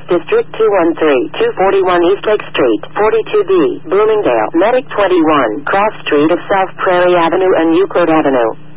District 213, 241 Eastlake Street, 42B, Bloomingdale, Medic 21, Cross Street of South Prairie Avenue and Euclid Avenue.